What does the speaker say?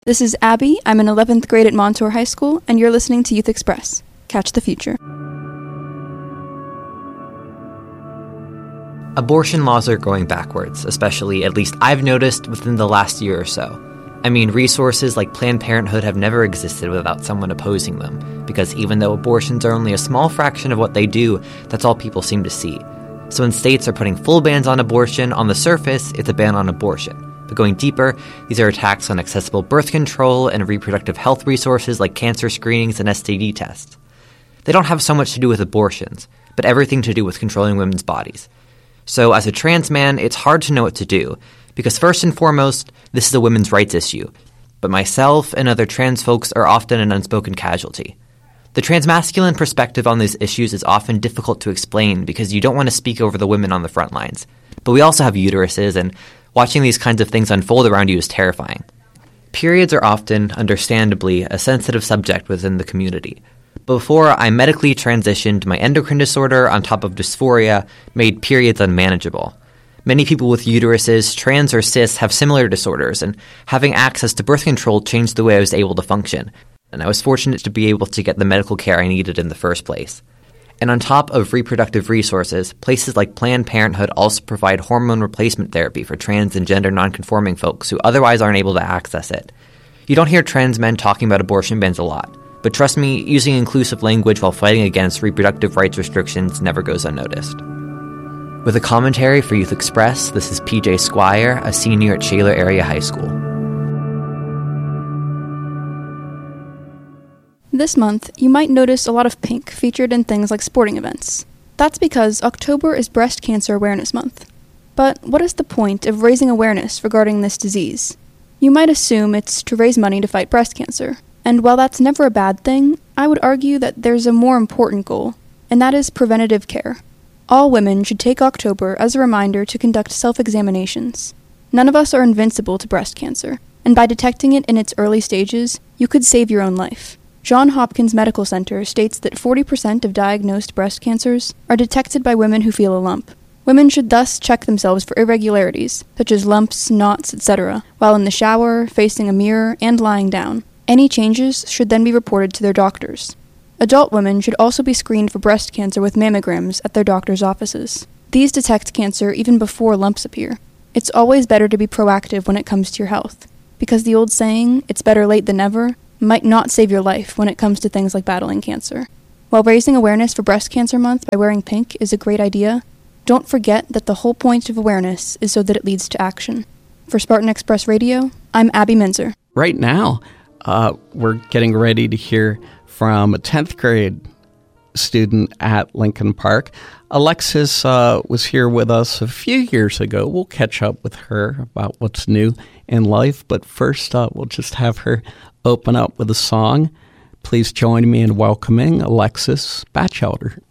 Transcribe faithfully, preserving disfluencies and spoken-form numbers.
This is Abby. I'm in eleventh grade at Montour High School, and you're listening to Youth Express. Catch the future. Abortion laws are going backwards, especially, at least I've noticed, within the last year or so. I mean, resources like Planned Parenthood have never existed without someone opposing them, because even though abortions are only a small fraction of what they do, that's all people seem to see. So when states are putting full bans on abortion, on the surface, it's a ban on abortion. But going deeper, these are attacks on accessible birth control and reproductive health resources like cancer screenings and S T D tests. They don't have so much to do with abortions, but everything to do with controlling women's bodies. So as a trans man, it's hard to know what to do, because first and foremost, this is a women's rights issue. But myself and other trans folks are often an unspoken casualty. The transmasculine perspective on these issues is often difficult to explain because you don't want to speak over the women on the front lines. But we also have uteruses, and watching these kinds of things unfold around you is terrifying. Periods are often, understandably, a sensitive subject within the community. Before I medically transitioned, my endocrine disorder, on top of dysphoria, made periods unmanageable. Many people with uteruses, trans or cis, have similar disorders, and having access to birth control changed the way I was able to function. And I was fortunate to be able to get the medical care I needed in the first place. And on top of reproductive resources, places like Planned Parenthood also provide hormone replacement therapy for trans and gender nonconforming folks who otherwise aren't able to access it. You don't hear trans men talking about abortion bans a lot, but trust me, using inclusive language while fighting against reproductive rights restrictions never goes unnoticed. With a commentary for Youth Express, this is P J Squire, a senior at Shaler Area High School. This month, you might notice a lot of pink featured in things like sporting events. That's because October is Breast Cancer Awareness Month. But what is the point of raising awareness regarding this disease? You might assume it's to raise money to fight breast cancer. And while that's never a bad thing, I would argue that there's a more important goal, and that is preventative care. All women should take October as a reminder to conduct self-examinations. None of us are invincible to breast cancer, and by detecting it in its early stages, you could save your own life. Johns Hopkins Medical Center states that forty percent of diagnosed breast cancers are detected by women who feel a lump. Women should thus check themselves for irregularities, such as lumps, knots, et cetera, while in the shower, facing a mirror, and lying down. Any changes should then be reported to their doctors. Adult women should also be screened for breast cancer with mammograms at their doctor's offices. These detect cancer even before lumps appear. It's always better to be proactive when it comes to your health, because the old saying, "it's better late than never," might not save your life when it comes to things like battling cancer. While raising awareness for Breast Cancer Month by wearing pink is a great idea, don't forget that the whole point of awareness is so that it leads to action. For Spartan Express Radio, I'm Abby Menzer. Right now, uh, we're getting ready to hear from a tenth grade student at Lincoln Park. Alexis uh, was here with us a few years ago. We'll catch up with her about what's new in life, but first uh, we'll just have her open up with a song. Please join me in welcoming Alexis Batchelder.